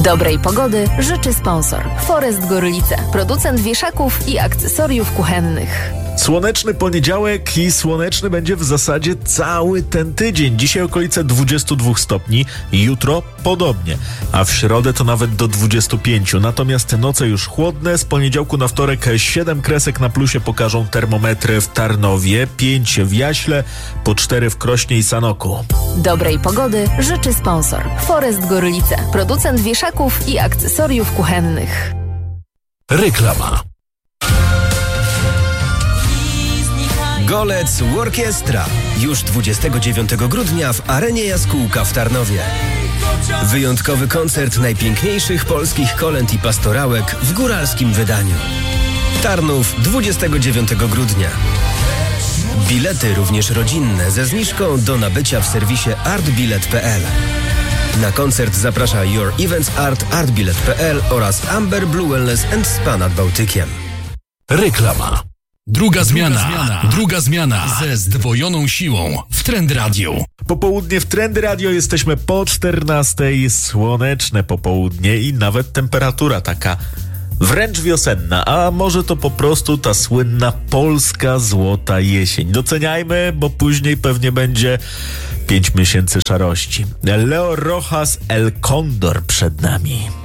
Dobrej pogody życzy sponsor Forest Gorlice, producent wieszaków i akcesoriów kuchennych. Słoneczny poniedziałek i słoneczny będzie w zasadzie cały ten tydzień. Dzisiaj okolice 22 stopni, jutro podobnie, a w środę to nawet do 25. Natomiast noce już chłodne. Z poniedziałku na wtorek 7 kresek na plusie pokażą termometry w Tarnowie, 5 w Jaśle, po 4 w Krośnie i Sanoku. Dobrej pogody życzy sponsor Forest Gorlice, producent wieszaków i akcesoriów kuchennych. Reklama. Golec Workiestra. Już 29 grudnia w Arenie Jaskółka w Tarnowie. Wyjątkowy koncert najpiękniejszych polskich kolęd i pastorałek w góralskim wydaniu. Tarnów 29 grudnia. Bilety również rodzinne ze zniżką do nabycia w serwisie artbilet.pl. Na koncert zaprasza Your Events Art, artbilet.pl oraz Amber Blue Wellness & Spa nad Bałtykiem. Reklama. Druga zmiana ze zdwojoną siłą w Trend Radio. Popołudnie w Trend Radio, jesteśmy po 14:00, słoneczne popołudnie i nawet temperatura taka wręcz wiosenna, a może to po prostu ta słynna polska złota jesień. Doceniajmy, bo później pewnie będzie 5 miesięcy szarości. Leo Rojas, El Condor przed nami.